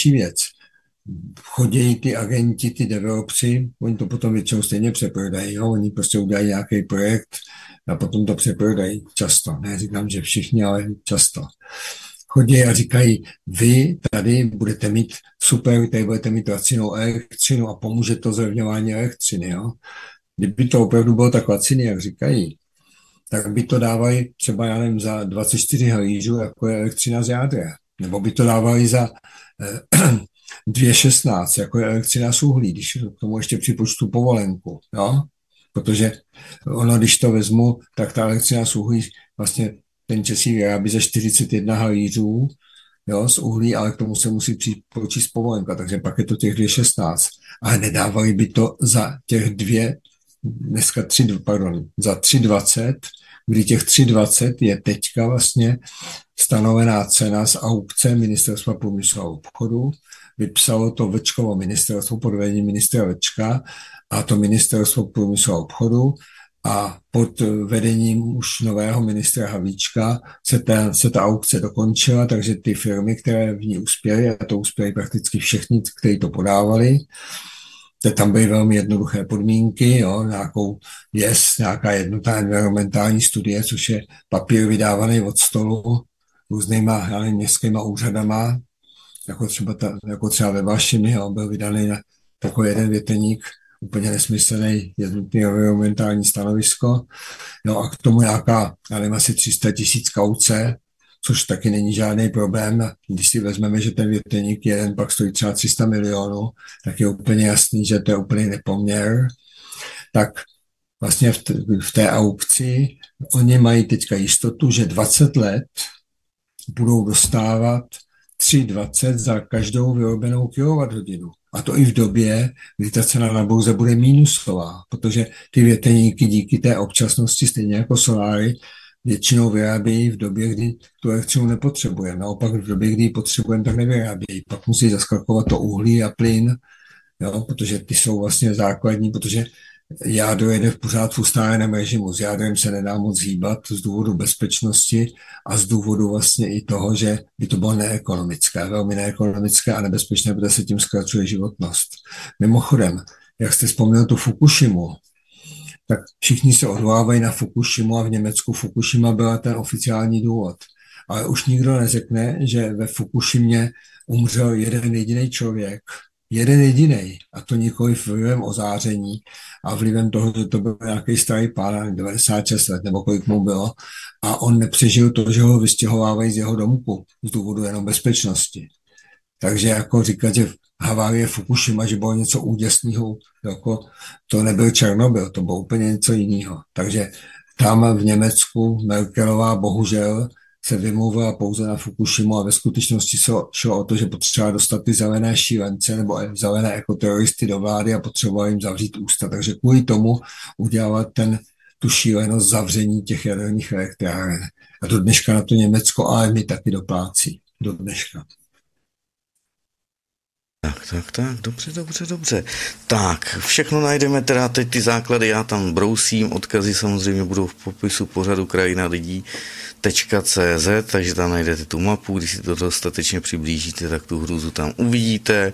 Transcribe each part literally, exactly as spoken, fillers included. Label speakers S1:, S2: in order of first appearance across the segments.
S1: další věc. Chodí ty agenti, ty developři, oni to potom většinou stejně přeprodají, jo? Oni prostě udělají nějaký projekt a potom to přeprodají často. Ne, říkám, že všichni, ale často. Chodí a říkají, vy tady budete mít super, tady budete mít lacinou elektřinu a pomůže to zlevňování elektřiny. Jo? Kdyby to opravdu bylo tak laciný, jak říkají, tak by to dávali třeba, já nevím, za dvacet čtyři halířů, jako je elektřina z jádra. Nebo by to dávali za eh, dvě šestnáct, jako je elektřina z uhlí, když k tomu ještě připočtu povolenku. Jo? Protože ono, když to vezmu, tak ta elektřina z uhlí vlastně ten Česí vyrábí za čtyřicet jedna halířů, jo, z uhlí, ale k tomu se musí připočíst povolenka, takže pak je to těch dvě šestnáct. Ale nedávali by to za těch dvě, dneska tři, pardon, za tři dvacet, kdy těch tři dvacet je teďka vlastně stanovená cena z aukce Ministerstva průmyslu a obchodu. Vypsalo to Večkovo ministerstvo pod vedením ministra Večka a to Ministerstvo průmyslu a obchodu a pod vedením už nového ministra Havlíčka se ta, se ta aukce dokončila, takže ty firmy, které v ní uspěly, a to uspěly prakticky všechny, kteří to podávali, tak tam byly velmi jednoduché podmínky, jo, nějakou yes, nějaká jednotná environmentální studie, což je papír vydávaný od stolu různýma městskýma úřadama, jako třeba, ta, jako třeba ve Vašimi, jo, byl vydaný na takový jeden věteník, úplně nesmyslný jednotný environmentální stanovisko. No a k tomu nějaká, já nevím, asi tři sta tisíc kauce, což taky není žádný problém. Když si vezmeme, že ten věteník jeden pak stojí třeba tři sta milionů, tak je úplně jasný, že to je úplný nepoměr. Tak vlastně v, t- v té aukci oni mají teďka jistotu, že dvacet let budou dostávat tři dvacet za každou vyrobenou kilowatthodinu. A to i v době, kdy ta cena na burze bude mínusová, protože ty větrníky díky té občasnosti, stejně jako soláry, většinou vyrábějí v době, kdy tu elektřinu nepotřebujeme. Naopak v době, kdy ji potřebujeme, tak nevyrábějí. Pak musí zaskakovat to uhlí a plyn, jo, protože ty jsou vlastně základní, protože jádro jede v pořád v ustáleném režimu. S jádrem se nedá moc hýbat z důvodu bezpečnosti a z důvodu vlastně i toho, že by to bylo neekonomické, velmi neekonomické a nebezpečné, protože se tím zkracuje životnost. Mimochodem, jak jste vzpomněl tu Fukushimu, tak všichni se odvolávají na Fukushimu a v Německu Fukushima byla ten oficiální důvod. Ale už nikdo neřekne, že ve Fukushimě umřel jeden jediný člověk, jeden jedinej, a to nikoliv vlivem ozáření a vlivem toho, že to byl nějaký starý pán, devadesát šest let, nebo kolik mu bylo, a on nepřežil to, že ho vystěhovávají z jeho domku z důvodu jenom bezpečnosti. Takže jako říkat, že havárie Fukushima, že bylo něco úděsného, jako to nebyl Černobyl, to bylo úplně něco jiného. Takže tam v Německu Merkelová bohužel se vymluvila pouze na Fukushimu a ve skutečnosti šlo o to, že potřeba dostat ty zelené šílence nebo zelené ekoteroristy do vlády a potřebovala jim zavřít ústa. Takže kvůli tomu udělala ten, tu šílenost zavření těch jaderných elektráren. A do dneška na to Německo, ale my taky doplácí. Do dneška.
S2: Tak, tak, tak, dobře, dobře, dobře. Tak, všechno najdeme teda, teď ty základy já tam brousím, odkazy samozřejmě budou v popisu pořadu krajina lidí tečka cé zet, takže tam najdete tu mapu, když si to dostatečně přiblížíte, tak tu hrůzu tam uvidíte.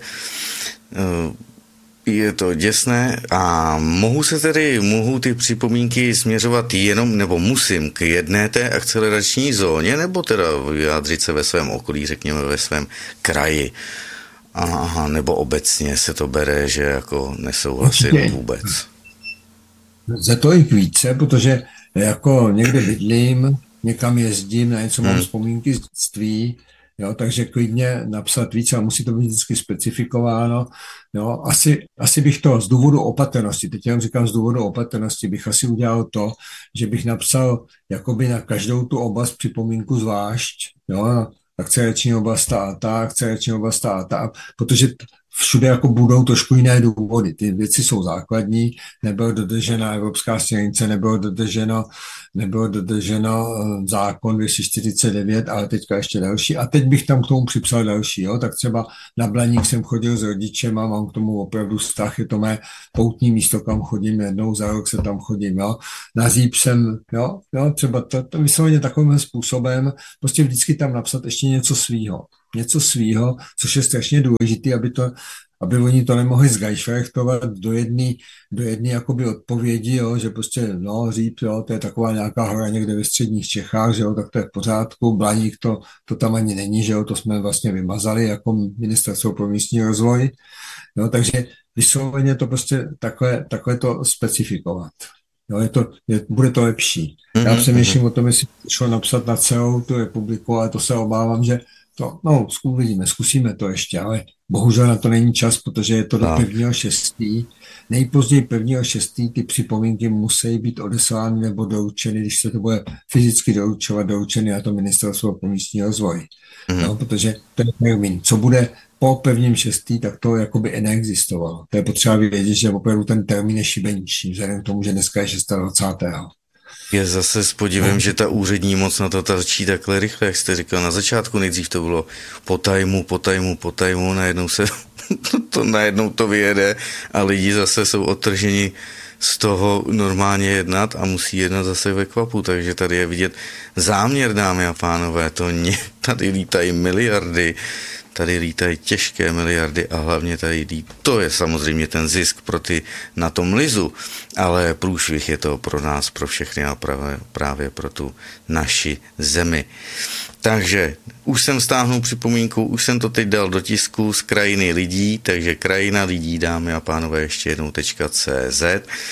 S2: Je to děsné a mohu se tedy, mohu ty připomínky směřovat jenom, nebo musím k jedné té akcelerační zóně, nebo teda vyjádřit se ve svém okolí, řekněme ve svém kraji. Aha, nebo obecně se to bere, že jako nesouhlasím vůbec.
S1: Za to i více, protože jako někde bydlím, někam jezdím, na něco mám hmm. vzpomínky z dětství, jo, takže klidně napsat více a musí to být vždycky specifikováno. Jo. Asi, asi bych to z důvodu opatrnosti, teď jenom říkám z důvodu opatrnosti, bych asi udělal to, že bych napsal jakoby na každou tu oblast připomínku zvlášť, jo, akcelerační oblast ta a ta, akcelerační oblast ta a ta, protože všude jako budou trošku jiné důvody. Ty věci jsou základní, nebylo dodržena evropská směrnice, nebylo dodrženo, nebylo dodrženo zákon dvě stě čtyřicet devět, ale teďka ještě další. A teď bych tam k tomu připsal další. Jo? Tak třeba na Blaník jsem chodil s rodičem a mám k tomu opravdu vztah. Je to mé poutní místo, kam chodím jednou za rok, se tam chodím. Jo? Na Zíp jsem, jo, jo třeba to, to vysloveně takovým způsobem, prostě vždycky tam napsat ještě něco svýho. něco svýho, což je strašně důležité, aby to, aby oni to nemohli zgajšrechtovat do jedné do jedné jakoby odpovědi, jo, že prostě, no, Říp, jo, to je taková nějaká hora někde ve středních Čechách, že jo, tak to je v pořádku, Blaník to, to tam ani není, že jo, to jsme vlastně vymazali jako Ministerstvo pro místní rozvoj, jo, takže vysloveně to prostě takhle, takhle to specifikovat. Jo, je to, je, bude to lepší. Já přemýšlím o tom, jestli šlo napsat na celou tu republiku, ale to se obávám, že to, no, uvidíme, zkusíme to ještě, ale bohužel na to není čas, protože je to do prvního šestý. Nejpozději prvního šestý ty připomínky musí být odeslány nebo doručeny, když se to bude fyzicky doručovat, doručeny na to Ministerstvo pro místní rozvoj. Mm. No, protože to je termín. Co bude po prvním šestý, tak to jakoby neexistovalo. To je potřeba vědět, že opravdu ten termín je šibenější, vzhledem k tomu, že dneska je dvacátého šestého
S2: Je zase s podívem, no. že ta úřední moc na to tlačí takhle rychle, jak jste říkal na začátku, nejdřív to bylo po tajmu, po tajmu, po tajmu, najednou se to, najednou to vyjede a lidi zase jsou odtrženi z toho normálně jednat a musí jednat zase ve kvapu, takže tady je vidět záměr, dámy a pánové, to ně, tady lítají miliardy, tady lítají těžké miliardy a hlavně tady lítá. To je samozřejmě ten zisk pro ty na tom lizu, ale průšvih je to pro nás, pro všechny a právě, právě pro tu naši zemi. Takže už jsem stáhnul připomínku, už jsem to teď dal do tisku z krajiny lidí, takže krajina lidí, dámy a pánové, ještě jednou .cz.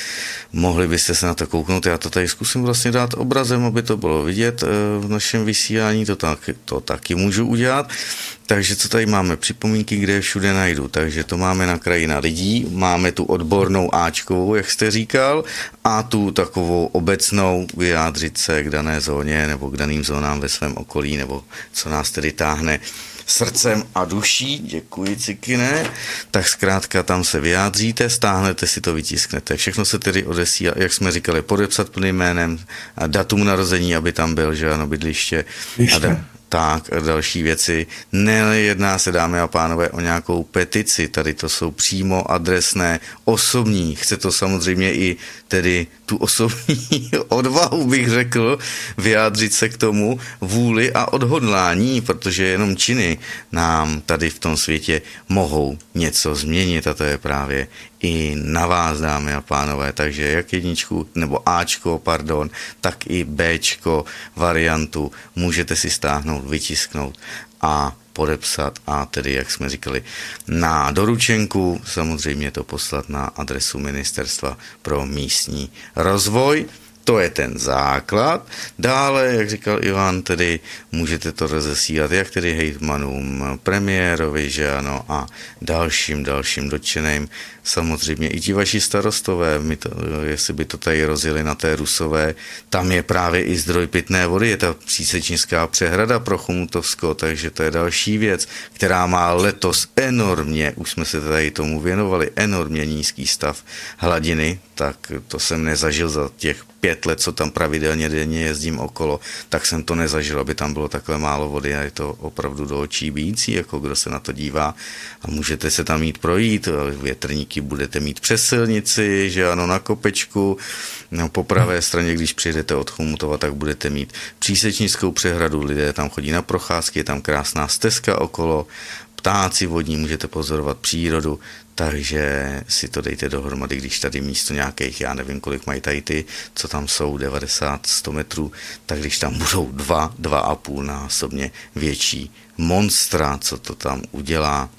S2: Mohli byste se na to kouknout, já to tady zkusím vlastně dát obrazem, aby to bylo vidět v našem vysílání, to, tak, to taky můžu udělat. Takže co tady máme? Připomínky, kde je všude najdu. Takže to máme na krajina lidí, máme tu odbornou áčkovou, jak jste říkal, a tu takovou obecnou vyjádřit se k dané zóně nebo k daným zónám ve svém okolí, nebo co nás tedy táhne srdcem a duší, děkuji Cikine, tak zkrátka tam se vyjádříte, stáhnete si to, vytisknete. Všechno se tedy odesílá, jak jsme říkali, podepsat plným jménem a datum narození, aby tam byl, že ano, bydliště. A da, tak a další věci. Nejedná se, dámy a pánové, o nějakou petici, tady to jsou přímo adresné, osobní. Chce to samozřejmě i tedy tu osobní odvahu, bych řekl, vyjádřit se k tomu vůli a odhodlání, protože jenom činy nám tady v tom světě mohou něco změnit a to je právě i na vás, dámy a pánové. Takže jak jedničku, nebo Ačko, pardon, tak i Bčko variantu můžete si stáhnout, vytisknout a podepsat a tedy, jak jsme říkali, na doručenku samozřejmě to poslat na adresu Ministerstva pro místní rozvoj. To je ten základ. Dále, jak říkal Ivan, tedy můžete to rozesílat jak tedy hejtmanům, premiérovi, že ano, a dalším, dalším dotčeným. Samozřejmě i ti vaši starostové, my to, jestli by to tady rozjeli na té Rusové, tam je právě i zdroj pitné vody, je ta přísečnická přehrada pro Chomutovsko, takže to je další věc, která má letos enormně, už jsme se tady tomu věnovali, enormně nízký stav hladiny, tak to jsem nezažil za těch pět let, co tam pravidelně denně jezdím okolo, tak jsem to nezažil, aby tam bylo takhle málo vody a je to opravdu do očí bijící, jako kdo se na to dívá a můžete se tam jít projít, větrníky budete mít přes silnici, že ano, na kopečku, no, po pravé straně, když přijedete od Chomutova, tak budete mít přísečnickou přehradu, lidé tam chodí na procházky, je tam krásná stezka okolo, ptáci vodní, můžete pozorovat přírodu, takže si to dejte dohromady, když tady místo nějakých, já nevím, kolik mají tady ty, co tam jsou, devadesát, sto metrů, tak když tam budou dva, dva a půl násobně větší monstra, co to tam udělá,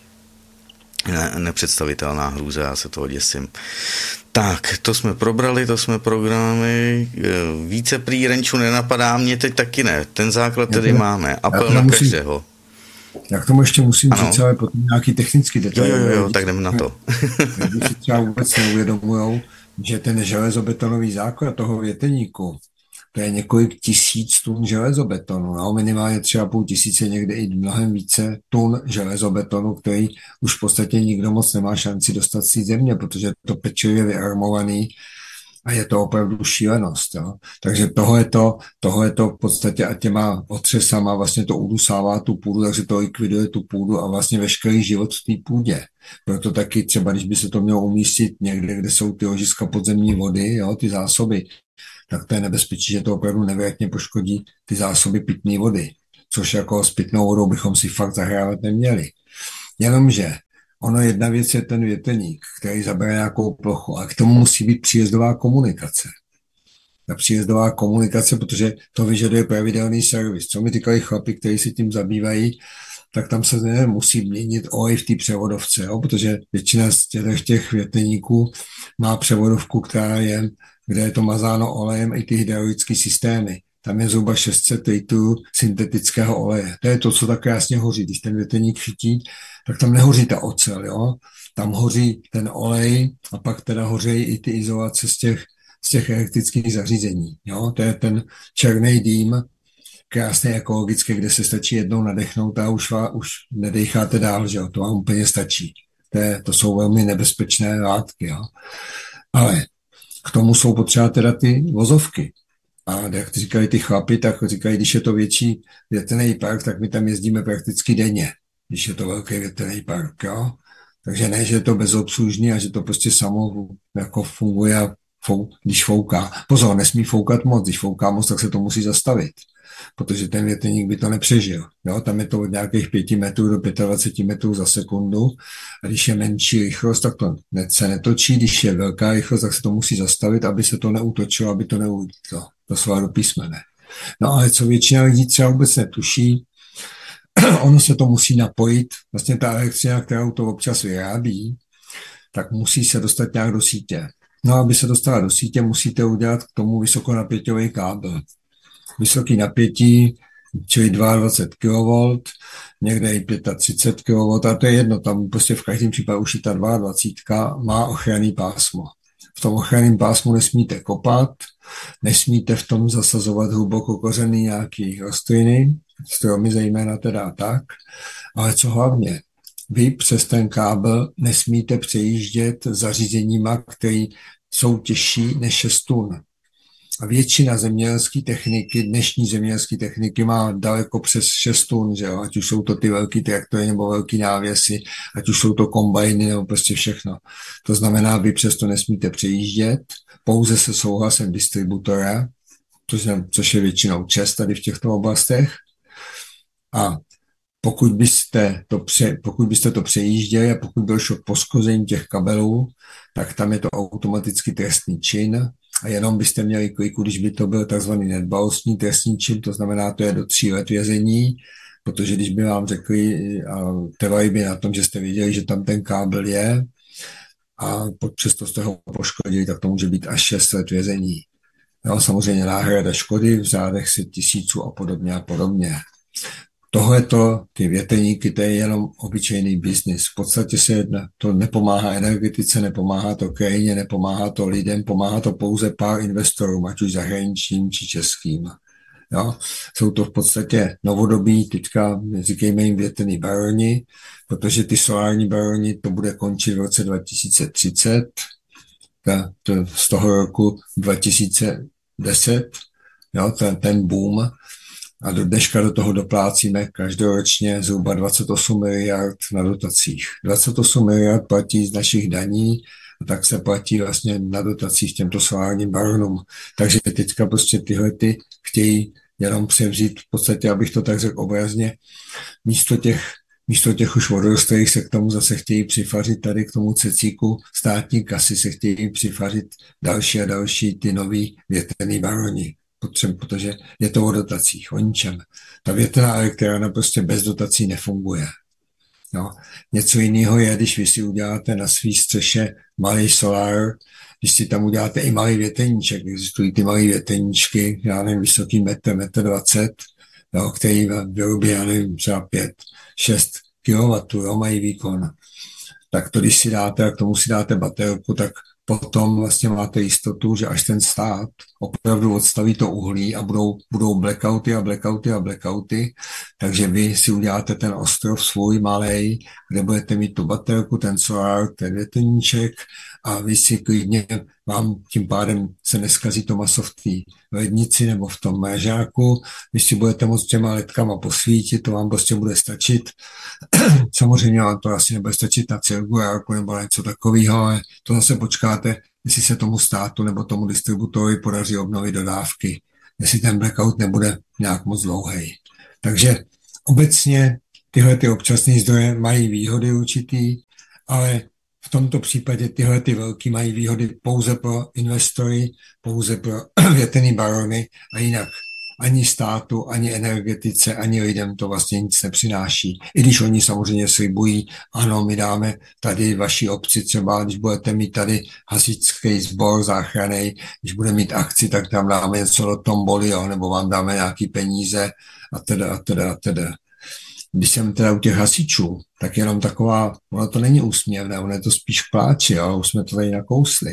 S2: ne, nepředstavitelná hrůza, já se toho děsím. Tak, to jsme probrali, to jsme programy, více prý Renču nenapadá, mě teď taky ne, ten základ tedy máme, apel na každého.
S1: Já k tomu ještě musím ano. říct, ale potom nějaký technický detail.
S2: Jo, jo, jo, tak jdeme na to.
S1: Když si třeba vůbec neuvědomujou, že ten železobetonový základ toho větrníku, to je několik tisíc tun železobetonu, no, minimálně třeba půl tisíce, někde i mnohem více tun železobetonu, který už v podstatě nikdo moc nemá šanci dostat z té země, protože je to pečlivě vyarmovaný a je to opravdu šílenost. Jo. Takže tohle to, tohle to v podstatě a těma otřesama vlastně to udusává tu půdu, takže to likviduje tu půdu a vlastně veškerý život v té půdě. Proto taky třeba, když by se to mělo umístit někde, kde jsou ty ložiska podzemní vody, jo, ty zásoby, tak to je nebezpečí, že to opravdu nevětně poškodí ty zásoby pitné vody. což jako s pitnou vodou bychom si fakt zahrávat neměli. Jenomže ono jedna věc je ten větrník, který zabere nějakou plochu, a k tomu musí být příjezdová komunikace. Ta příjezdová komunikace, protože to vyžaduje pravidelný servis. Co mi říkali chlapi, kteří se tím zabývají, tak tam se ne, musí měnit olej v té převodovce, jo? Protože většina z těch, těch větrníků má převodovku, která je, kde je to mazáno olejem, i ty hydraulické systémy. Tam je zhruba šest set litrů syntetického oleje. To je to, co tak krásně hoří. Když ten větrník chytí, tak tam nehoří ta ocel, jo? Tam hoří ten olej a pak teda hoří i ty izolace z těch, z těch elektrických zařízení. Jo? To je ten černý dým, krásný ekologický, kde se stačí jednou nadechnout a už, už nedecháte dál, že jo? To vám úplně stačí. To, je, to jsou velmi nebezpečné látky. Jo? Ale k tomu jsou potřeba teda ty vozovky. A jak říkají ty chlapi, tak říkají, když je to větší větrný park, tak my tam jezdíme prakticky denně, když je to velký větrný park. Jo? Takže ne, že je to bezobslužný a že to prostě samo jako funguje, a fou, když fouká. Pozor, nesmí foukat moc, když fouká moc, tak se to musí zastavit, protože ten větrník by to nepřežil. Jo? Tam je to od nějakých pěti metrů do dvacet pět metrů za sekundu a když je menší rychlost, tak to se netočí, když je velká rychlost, tak se to musí zastavit, aby se to neutočilo, aby to neulítlo. To jsou do písmene. No ale co většina lidí třeba vůbec netuší, ono se to musí napojit, vlastně ta elektřina, kterou to občas vyrábí, tak musí se dostat nějak do sítě. No aby se dostala do sítě, musíte udělat k tomu vysokonapěťový kábel. Vysoký napětí, čili dvacet dva kilovoltů, někde i třicet pět kilovoltů, a to je jedno, tam prostě v každém případě už i ta dvacet dva má ochranný pásmo. V tom ochranném pásmu nesmíte kopat, nesmíte v tom zasazovat hluboko kořený nějaký rostliny, stromy zejména teda tak, ale co hlavně, vy přes ten kábel nesmíte přejíždět zařízeníma, které jsou těžší než šest tun. A většina zemědělské techniky, dnešní zemědělské techniky má daleko přes šest tun, že jo? Ať už jsou to ty velký traktory nebo velký návěsy, ať už jsou to kombajny nebo prostě všechno. To znamená, vy přesto nesmíte přejíždět, pouze se souhlasem distributora, což, což je většinou čest tady v těchto oblastech. A pokud byste to, pře, pokud byste to přejížděli a pokud došlo k poškození těch kabelů, tak tam je to automaticky trestný čin a jenom byste měli kliku, když by to byl takzvaný nedbalostní trestný čin, to znamená, to je do tří let vězení, protože když by vám řekli a trvali by na tom, že jste věděli, že tam ten kábel je a přesto jste ho poškodili, tak to může být až šest let vězení. No, samozřejmě náhrada škody v řádech set tisíců a podobně a podobně. Tohleto, ty větrníky, to je jenom obyčejný biznis. V podstatě se jedna, to nepomáhá energetice, nepomáhá to krajině, nepomáhá to lidem, pomáhá to pouze pár investorům, ať už zahraničním či českým. Jo? Jsou to v podstatě novodobí, teďka říkejme jim větrný baroni, protože ty solární baroni to bude končit v roce dva tisíce třicet, ta, to z toho roku dva tisíce deset, jo, ten, ten boom. A do dneška do toho doplácíme každoročně zhruba dvacet osm miliard na dotacích. dvacet osm miliard platí z našich daní, a tak se platí vlastně na dotacích těmto solárním baronům. Takže teďka prostě tyhle ty chtějí jenom převzít, v podstatě, abych to tak řekl obrazně, místo těch, místo těch už vodorostlých se k tomu zase chtějí přifařit tady k tomu cecíku státní kasy, se chtějí přifařit další a další ty nový větrný baroni. Protože je to o dotacích, o ničem. Ta větrná elektrárna prostě bez dotací nefunguje. No. Něco jiného je, když vy si uděláte na svý střeše malý solár, když si tam uděláte i malý větrníček, existují ty malý větrníčky, já nevím, vysoký metr, metr dvacet, jo, který vyrobí, já nevím, třeba pět, šest kilowattů, jo, mají výkon. Tak to, když si dáte, a k tomu si dáte baterku, tak potom vlastně máte jistotu, že až ten stát opravdu odstaví to uhlí a budou, budou blackouty a blackouty a blackouty, takže vy si uděláte ten ostrov svůj malej, kde budete mít tu baterku, ten solár, ten větrníček a vy si klidně, vám tím pádem se neskazí to maso v té lednici nebo v tom mražáku, vy si budete moct těma ledkama posvítit, to vám prostě bude stačit. Samozřejmě vám to asi nebude stačit na cirkulárku nebo něco takového, ale to zase počkáte, jestli se tomu státu nebo tomu distributorovi podaří obnovit dodávky, jestli ten blackout nebude nějak moc dlouhej. Takže obecně tyhle ty občasné zdroje mají výhody určitý, ale v tomto případě tyhle ty velký mají výhody pouze pro investory, pouze pro větrný barony a jinak ani státu, ani energetice, ani lidem to vlastně nic nepřináší. I když oni samozřejmě slibují, ano, my dáme tady vaší obci třeba, když budete mít tady hasičský sbor záchranný, když bude mít akci, tak tam dáme něco do tomboli, jo, nebo vám dáme nějaký peníze a teda, a teda, a teda. Když jsem teda u těch hasičů, tak jenom taková, ono to není úsměvné, ono je to spíš k pláči, jo, už jsme to tady nakousli.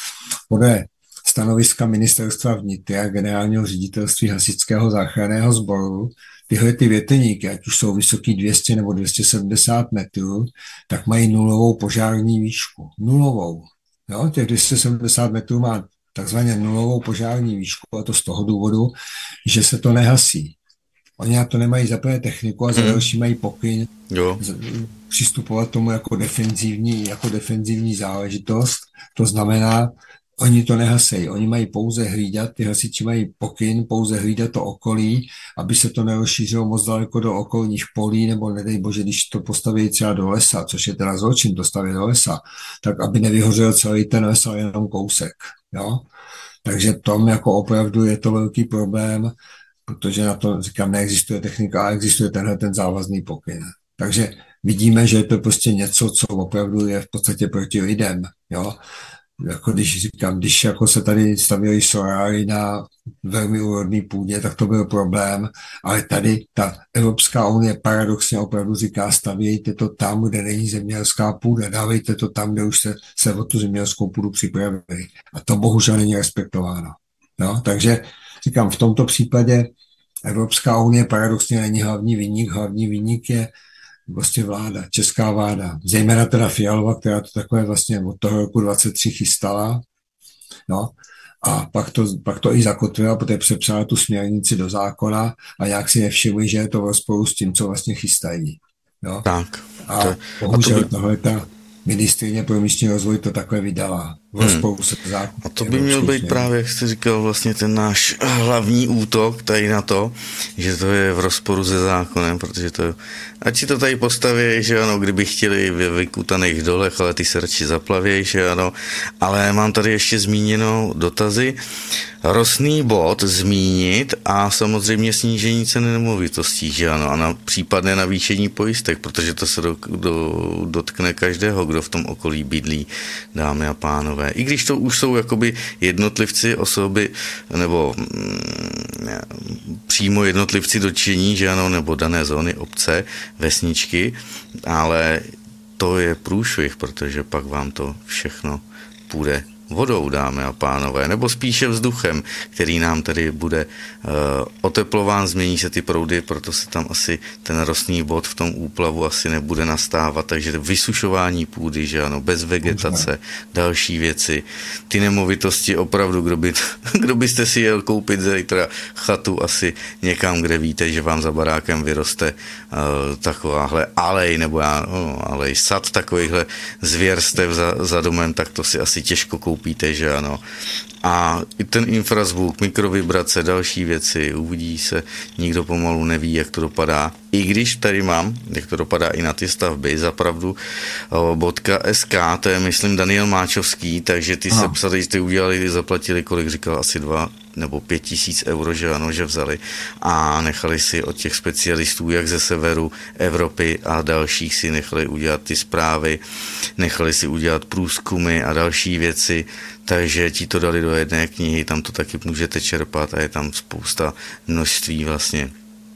S1: Podle stanoviska ministerstva vnitra, generálního ředitelství hasičského záchranného sboru, tyhle ty větrníky, ať už jsou vysoký dvě stě nebo dvě stě sedmdesát metrů, tak mají nulovou požární výšku. Nulovou. Jo? Těch dvě stě sedmdesát metrů má takzvaně nulovou požární výšku a to z toho důvodu, že se to nehasí. Oni na to nemají za prvé techniku a za další mají pokyn jo. přistupovat tomu jako defenzivní, jako defenzivní záležitost. To znamená, oni to nehasejí, oni mají pouze hlídat, ty hasiči mají pokyn, pouze hlídat to okolí, aby se to nerozšířilo moc daleko do okolních polí, nebo nedej bože, když to postaví třeba do lesa, což je teda zločin, to staví do lesa, tak aby nevyhořel celý ten les, ale jenom kousek. Jo? Takže tom jako opravdu je to velký problém, protože na to, říkám, neexistuje technika, ale existuje tenhle ten závazný pokyn. Takže vidíme, že je to prostě něco, co opravdu je v podstatě proti lidem, jo. Jako když říkám, když jako se tady stavěly soláry na velmi úrodný půdě, tak to byl problém, ale tady ta Evropská unie paradoxně opravdu říká, stavějte to tam, kde není zemědělská půda, dávejte to tam, kde už se, se o tu zemědělskou půdu připravili. A to bohužel není respektováno. No, takže říkám, v tomto případě Evropská unie paradoxně není hlavní viník, hlavní viník je vlastně vláda, česká vláda, zejména teda Fialova, která to takové vlastně od toho roku dvacet tři chystala, no, a pak to, pak to i zakotvila, protože přepsala tu směrnici do zákona a nějak si nevšimli, že je to v rozporu s tím, co vlastně chystají. No.
S2: Tak.
S1: A to, bohužel a to by... tohle ta ministryně pro místní rozvoj to takhle vydala. Hmm.
S2: A to by měl být právě, jak jste říkal, vlastně ten náš hlavní útok tady na to, že to je v rozporu se zákonem, protože to, ať si to tady postaví, že ano, kdyby chtěli v vykutaných dolech, ale ty se radši zaplavějí, že ano, ale mám tady ještě zmíněno dotazy, rostný bod zmínit a samozřejmě snížení ceny nemovitostí, že ano, a na případné navýšení pojistek, protože to se do, do, dotkne každého, kdo v tom okolí bydlí, dámy a pánové. I když to už jsou jakoby jednotlivci, osoby, nebo mm, přímo jednotlivci dotčení, že ano, nebo dané zóny, obce, vesničky, ale to je průšvih, protože pak vám to všechno půjde vodou, dámy a pánové, nebo spíše vzduchem, který nám tady bude uh, oteplován, změní se ty proudy, proto se tam asi ten rostný bod v tom úplavu asi nebude nastávat, takže vysušování půdy, že ano, bez vegetace, další věci, ty nemovitosti opravdu, kdo, by, kdo byste si jel koupit zítra chatu asi někam, kde víte, že vám za barákem vyroste uh, takováhle alej, nebo já, no, alej, sad takovýchhle zvěrstev za, za domem, tak to si asi těžko koupit. Koupíte, že ano. A i ten infrazvuk, mikrovibrace, další věci, uvidí se, nikdo pomalu neví, jak to dopadá. I když tady mám, jak to dopadá i na ty stavby, zapravdu .sk, to je, myslím, Daniel Máčovský, takže ty se psali, ty udělali, zaplatili, kolik říkal, asi dva nebo pět tisíc euro, že ano, že vzali a nechali si od těch specialistů, jak ze severu Evropy a dalších si nechali udělat ty zprávy, nechali si udělat průzkumy a další věci, takže ti to dali do jedné knihy, tam to taky můžete čerpat a je tam spousta množství vlastně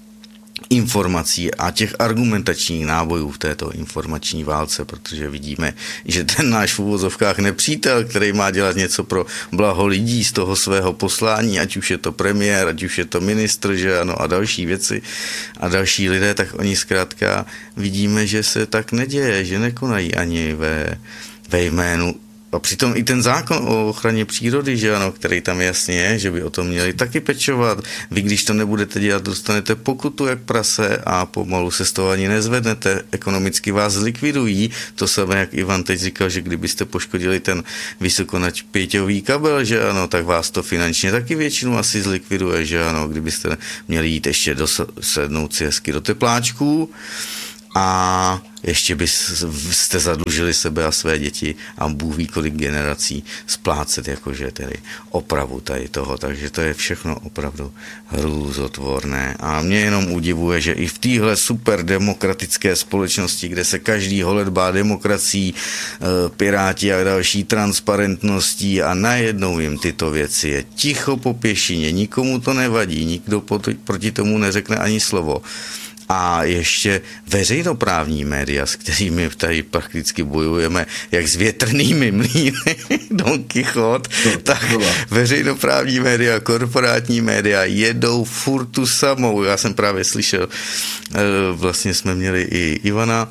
S2: informací a těch argumentačních nábojů v této informační válce, protože vidíme, že ten náš v uvozovkách nepřítel, který má dělat něco pro blaho lidí z toho svého poslání, ať už je to premiér, ať už je to ministr, že ano, a další věci a další lidé, tak oni zkrátka vidíme, že se tak neděje, že nekonají ani ve, ve jménu A přitom i ten zákon o ochraně přírody, že ano, který tam jasně je, že by o tom měli taky pečovat. Vy, když to nebudete dělat, dostanete pokutu jak prase a pomalu se z toho ani nezvednete. Ekonomicky vás zlikvidují. To samé, jak Ivan teď říkal, že kdybyste poškodili ten vysokonapěťový kabel, že ano, tak vás to finančně taky většinu asi zlikviduje, že ano, kdybyste měli jít ještě do sednout si hezky do tepláčků a ještě byste zadlužili sebe a své děti a Bůh ví kolik generací splácet, jakože tedy opravu tady toho, takže to je všechno opravdu hrůzotvorné a mě jenom udivuje, že i v téhle super demokratické společnosti, kde se každý holedbá demokracií, piráti a další transparentností a najednou jim tyto věci je ticho po pěšině, nikomu to nevadí, nikdo proti tomu neřekne ani slovo. A ještě veřejnoprávní média, s kterými tady prakticky bojujeme, jak s větrnými mlýny, Don Quixote, tak veřejnoprávní média, korporátní média jedou furt tu samou. Já jsem právě slyšel, vlastně jsme měli i Ivana,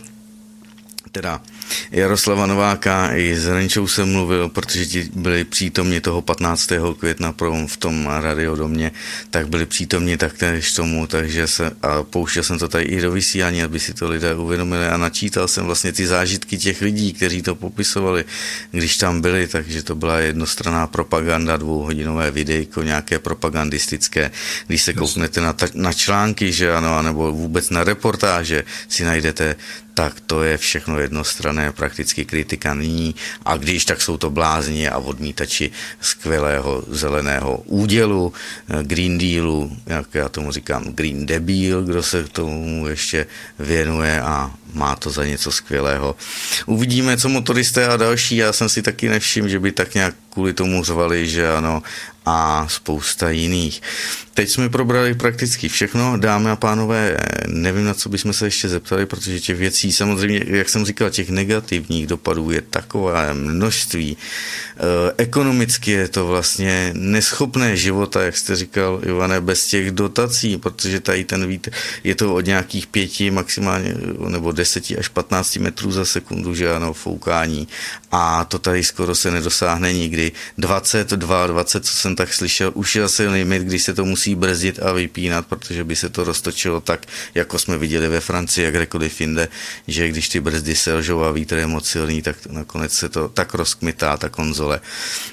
S2: teda Jaroslava Nováka, i s Renčou jsem mluvil, protože ti byli přítomni toho patnáctého května v tom radiodomě, tak byli přítomni taktéž tomu, takže se, a pouštěl jsem to tady i do vysílání, aby si to lidé uvědomili a načítal jsem vlastně ty zážitky těch lidí, kteří to popisovali, když tam byli, takže to byla jednostranná propaganda, dvouhodinové videjko, nějaké propagandistické, když se kouknete na, ta, na články, že ano, nebo vůbec na reportáže si najdete, tak to je všechno jednostranné, prakticky kritika nyní a když tak jsou to blázni a odmítači skvělého zeleného údělu, Green Dealu, jak já tomu říkám Green Debil, kdo se k tomu ještě věnuje a má to za něco skvělého. Uvidíme, co motoristé a další, já jsem si taky nevšiml, že by tak nějak kvůli tomu řvali, že ano, a spousta jiných. Teď jsme probrali prakticky všechno, dámy a pánové, nevím, na co bychom se ještě zeptali, protože těch věcí, samozřejmě, jak jsem říkal, těch negativních dopadů je takové množství. Ekonomicky je to vlastně neschopné života, jak jste říkal, Ivane, bez těch dotací, protože tady ten vítr je to od nějakých pěti maximálně, nebo deseti až patnácti metrů za sekundu, že ano, foukání. A to tady skoro se nedosáhne nikdy. dvacet dva, dvacet, co jsem tak slyšel, už je asi limit, když se to musí brzdit a vypínat, protože by se to roztočilo tak, jako jsme viděli ve Francii, jak kdekoliv jinde, že když ty brzdy selžou a vítr je moc silný, tak nakonec se to tak rozkmitá, ta konzole,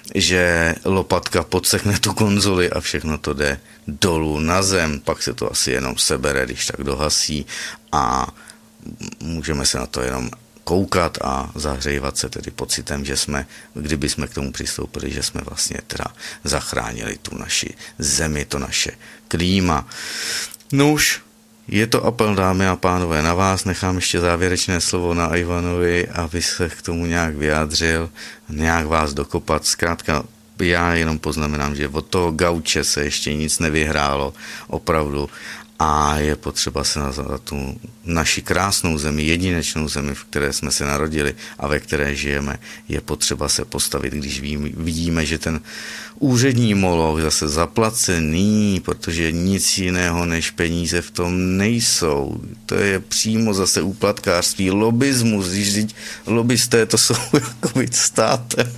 S2: že lopatka podsekne tu konzoli a všechno to jde dolů na zem, pak se to asi jenom sebere, když tak dohasí a můžeme se na to jenom koukat a zahřejvat se tedy pocitem, že jsme, kdyby jsme k tomu přistoupili, že jsme vlastně teda zachránili tu naši zemi, to naše klíma. No už je to apel, dámy a pánové, na vás, nechám ještě závěrečné slovo na Ivanovi, aby se k tomu nějak vyjádřil, nějak vás dokopat, zkrátka já jenom poznamenám, že od toho gauče se ještě nic nevyhrálo, opravdu, a je potřeba se na tu naši krásnou zemi, jedinečnou zemi, v které jsme se narodili a ve které žijeme, je potřeba se postavit, když vidíme, že ten úřední moloch zase zaplacený, protože nic jiného než peníze v tom nejsou. To je přímo zase úplatkářství, lobismus, když lobbysté to jsou jako být státem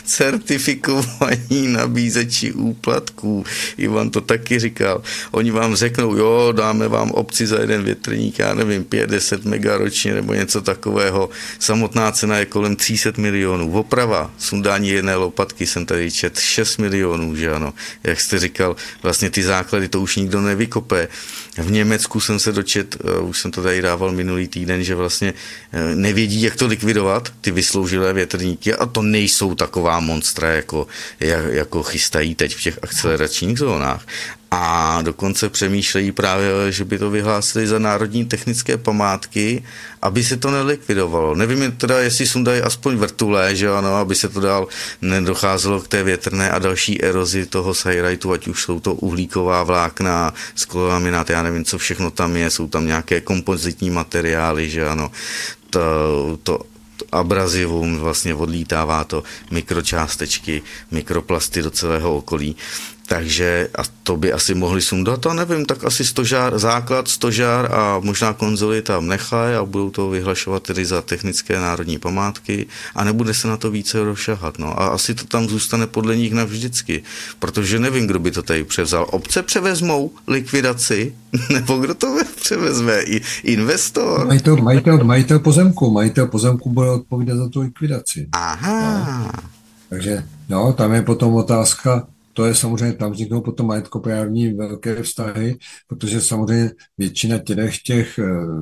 S2: certifikovaní nabízeči úplatků. Ivan to taky říkal. Oni vám řeknou, jo, dáme vám obci za jeden větrník, já nevím, pět deset mega ročně nebo něco takového. Samotná cena je kolem tři sta milionů. Oprava, sundání jedné lopatky jsem tady čet šest milionů, že ano. Jak jste říkal, vlastně ty základy to už nikdo nevykope. V Německu jsem se dočet, už jsem to tady dával minulý týden, že vlastně nevědí, jak to likvidovat, ty vysloužilé větrníky, a to nejsou taková monstra, jako, jako chystají teď v těch akceleračních zónách. A dokonce přemýšlejí právě, že by to vyhlásili za národní technické památky, aby se to nelikvidovalo. Nevím teda, jestli sundají aspoň vrtulé, že ano, aby se to dál nedocházelo k té větrné a další erozi toho sajrajtu, ať už jsou to uhlíková vlákna, sklolaminát, já nevím, co všechno tam je, jsou tam nějaké kompozitní materiály, že ano, to, to abrazivum vlastně odlítává to mikročástečky, mikroplasty do celého okolí. Takže a to by asi mohli sundat, a nevím, tak asi stožár, základ, stožár a možná konzoly tam nechají a budou to vyhlašovat tedy za technické národní památky a nebude se na to více rozšahat. No. A asi to tam zůstane podle nich navždycky, protože nevím, kdo by to tady převzal. Obce převezmou likvidaci, nebo kdo to převezme? I investor?
S1: Majitel, majitel, majitel pozemku, majitel pozemku bude odpovídat za tu likvidaci.
S2: Aha.
S1: No. Takže no, tam je potom otázka, to je samozřejmě, tam vzniknou potom majetkoprávní velké vztahy, protože samozřejmě většina těch, těch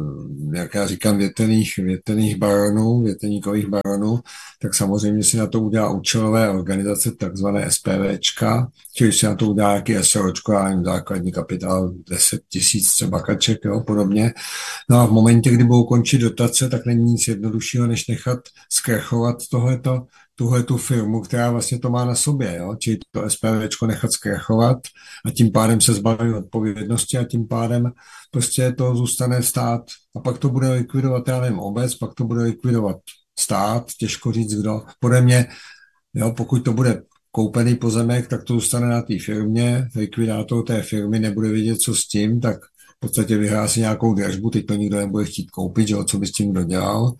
S1: jak já říkám, větrných, větrných baronů, větrníkových baronů, tak samozřejmě si na to udělá účelové organizace, takzvané SPVčka, čili si na to udělá nějaký SROčko, já nevím, základní kapitál deset tisíc třeba kaček, jo, podobně. No a v momentě, kdy budou končit dotace, tak není nic jednoduššího, než nechat zkrachovat tohleto, tuhle tu firmu, která vlastně to má na sobě, jo? Čili to SPVčko nechat zkrachovat a tím pádem se zbaví odpovědnosti a tím pádem prostě to zůstane stát a pak to bude likvidovat, já nevím, obec, pak to bude likvidovat stát, těžko říct kdo. Podle mě, jo, pokud to bude koupený pozemek, tak to zůstane na té firmě, likvidátor té firmy nebude vědět, co s tím, tak v podstatě vyhlásí nějakou dražbu, teď to nikdo nebude chtít koupit, že jo, co by s tím kdo dělal.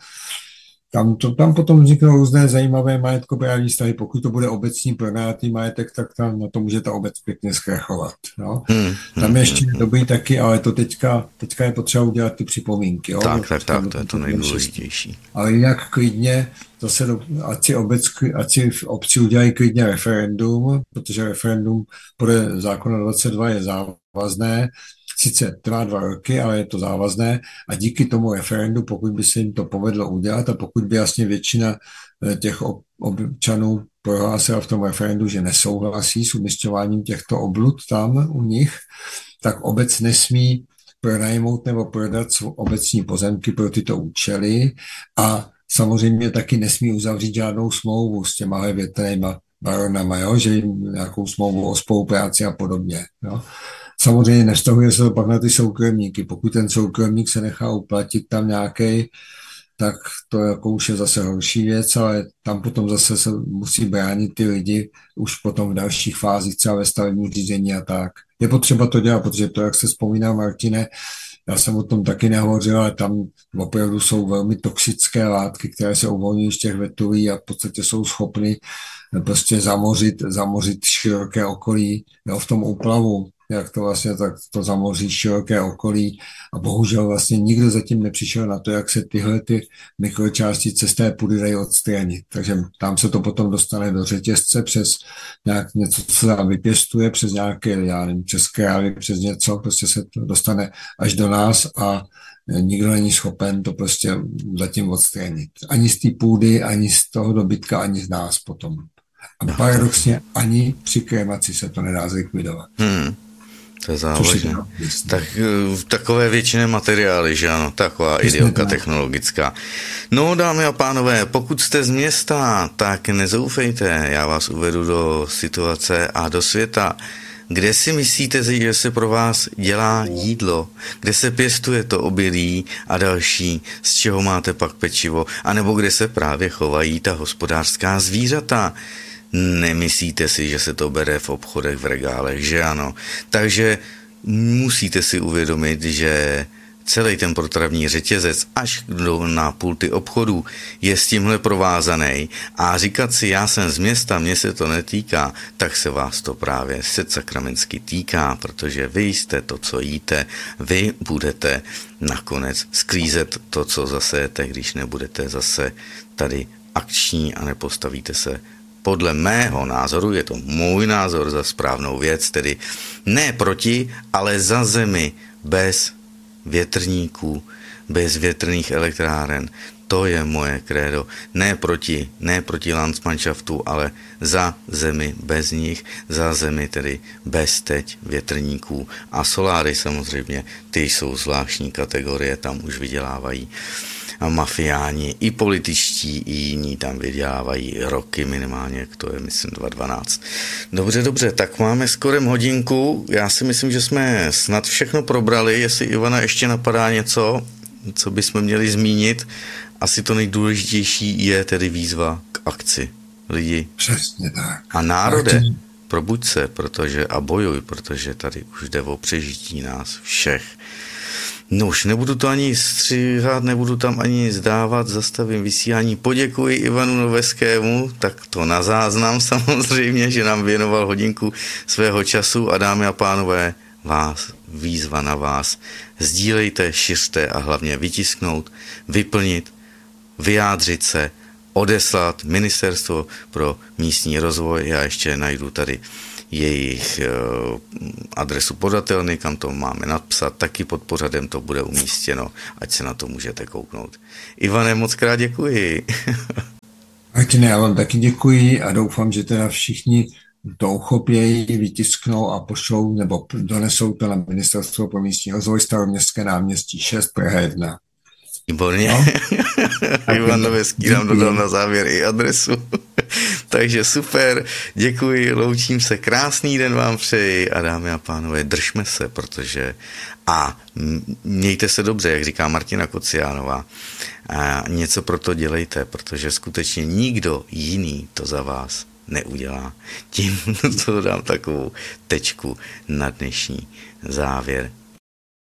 S1: Tam, to, tam potom vzniknou různé zajímavé majetkoprávní vztahy. Pokud to bude obecní pronajatý majetek, tak tam na to může ta obec pěkně zkrachovat. No. Hmm, tam je ještě hmm, dobrý taky, ale to teďka, teďka je potřeba udělat ty připomínky. Jo?
S2: Tak, tak, tak, to je to nejdůležitější.
S1: Ale jinak klidně, zase do, ať, si obec, ať si v obci udělají klidně referendum, protože referendum podle zákona dvacet dva je závazné, sice trvá dva roky, ale je to závazné a díky tomu referendu, pokud by se jim to povedlo udělat a pokud by jasně většina těch občanů prohlásila v tom referendu, že nesouhlasí s umisťováním těchto oblud tam u nich, tak obec nesmí pronajmout nebo prodat obecní pozemky pro tyto účely a samozřejmě taky nesmí uzavřít žádnou smlouvu s těma větrnýma baronama, jo? Že jim nějakou smlouvu o spolupráci a podobně. Jo? Samozřejmě nevztahuje se to pak na ty soukromníky. Pokud ten soukromník se nechá uplatit tam nějaký, tak to jako už je zase horší věc, ale tam potom zase se musí bránit ty lidi už potom v dalších fázích, třeba ve stavebním řízení a tak. Je potřeba to dělat, protože to, jak se vzpomíná Martine, já jsem o tom taky nehovořil, ale tam opravdu jsou velmi toxické látky, které se uvolňují z těch vetulí a v podstatě jsou schopny prostě zamořit, zamořit široké okolí, jo, v tom úplavu, jak to vlastně tak to zamoří široké okolí a bohužel vlastně nikdo zatím nepřišel na to, jak se tyhle ty mikročástice z té půdy dají odstranit. Takže tam se to potom dostane do řetězce přes nějak něco, co se tam vypěstuje, přes nějaké, já nevím, přes krávy, přes něco, prostě se to dostane až do nás a nikdo není schopen to prostě zatím odstranit. Ani z té půdy, ani z toho dobytka, ani z nás potom. A paradoxně ani při kremaci se to nedá zlikvidovat. Hmm.
S2: To je závažné. Tak, takové většiné materiály, že ano, taková idiota technologická. No, dámy a pánové, pokud jste z města, tak nezoufejte, já vás uvedu do situace a do světa. Kde si myslíte, že se pro vás dělá jídlo? Kde se pěstuje to obilí a další, z čeho máte pak pečivo? A nebo kde se právě chovají ta hospodářská zvířata? Nemyslíte si, že se to bere v obchodech, v regálech, že ano? Takže musíte si uvědomit, že celý ten potravní řetězec až na pulty obchodů je s tímhle provázaný a říkat si, já jsem z města, mě se to netýká, tak se vás to právě sakramentsky týká, protože vy jste to, co jíte, vy budete nakonec sklízet to, co zasejete, když nebudete zase tady akční a nepostavíte se podle mého názoru, je to můj názor, za správnou věc, tedy ne proti, ale za zemi bez větrníků, bez větrných elektráren. To je moje krédo. Ne proti, ne proti Landsmannschaftu, ale za zemi bez nich, za zemi tedy bez teď větrníků. A soláry samozřejmě, ty jsou zvláštní kategorie, tam už vydělávají a mafiáni, i političtí, i jiní tam vydělávají roky minimálně, to je myslím dva tisíce dvanáct. Dobře, dobře, tak máme skoro hodinku, já si myslím, že jsme snad všechno probrali, jestli Ivana ještě napadá něco, co bychom měli zmínit, asi to nejdůležitější je tedy výzva k akci. Lidi.
S1: Přesně tak.
S2: A národe.
S1: Martin,
S2: probuď se, protože a bojuj, protože tady už jde o přežití nás všech. No už nebudu to ani stříhat, nebudu tam ani zdávat, zastavím vysílání. Poděkuji Ivanu Noveskému, tak to na záznam samozřejmě, že nám věnoval hodinku svého času a dámy a pánové, vás, výzva na vás. Sdílejte, šiřte a hlavně vytisknout, vyplnit, vyjádřit se, odeslat Ministerstvo pro místní rozvoj. Já ještě najdu tady jejich adresu podatelny, kam to máme napsat, taky pod pořadem to bude umístěno, ať se na to můžete kouknout. Ivane, moc krát děkuji.
S1: Martine, já vám taky děkuji a doufám, že teda všichni to uchopějí, vytisknou a pošlou nebo donesou to na Ministerstvo pro místní rozvoj, Staroměstské náměstí šest, Praha jedna.
S2: Výborně. No? Ivan Noveský nám dodal na závěr i adresu. Takže super, děkuji, loučím se, krásný den vám přeji a dámy a pánové, držme se, protože a mějte se dobře, jak říká Martina Kociánová, a něco pro to dělejte, protože skutečně nikdo jiný to za vás neudělá. Tím to dám takovou tečku na dnešní závěr